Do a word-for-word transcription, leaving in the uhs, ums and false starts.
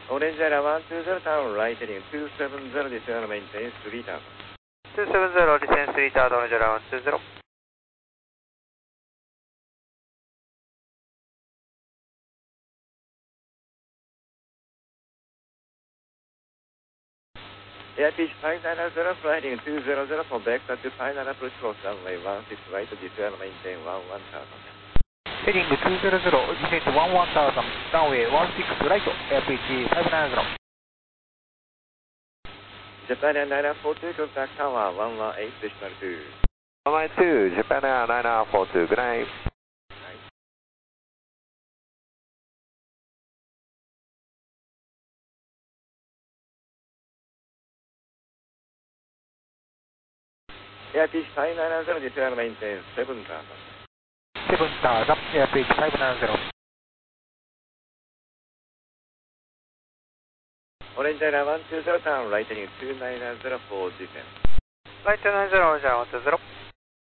Orange Area one two zero town, right heading two seven zero, descend and maintain three thousand. two seven zero, descend three thousand, Orange Area one two zero. Airfish five nine zero, flight heading two zero zero for vector to final approach cross runway one six right, descend and maintain one one thousand. Heading two zero zero, descend one one thousand, runway one six right, airfish five nine zero. Japan Air nine nine four two, contact tower one one eight, decimal two. one one two, Japan Air nine nine four two, good night. Airfish five nine zero, descend and maintain seven thousand. seven thousand, airfish five nine zero. Orange Area one two zero town, right heading two nine zero for descent. Right two nine zero, Orange Area one two zero.